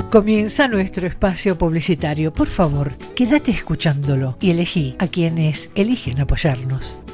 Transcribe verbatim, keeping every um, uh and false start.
Comienza nuestro espacio publicitario. Por favor, quédate escuchándolo y elegí a quienes eligen apoyarnos.